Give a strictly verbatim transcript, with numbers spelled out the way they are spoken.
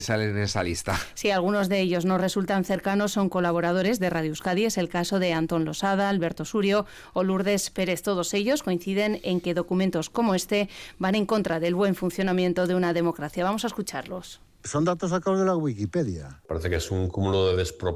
salen en esa lista. Sí, algunos de ellos nos resultan cercanos, son colaboradores de Radio Euskadi. Es el caso de Antón Losada, Alberto Surio o Lourdes Pérez. Todos ellos coinciden en que documentos como este van en contra del buen funcionamiento de una democracia. Vamos a escucharlos. Son datos sacados de la Wikipedia. Parece que es un cúmulo de despropósitos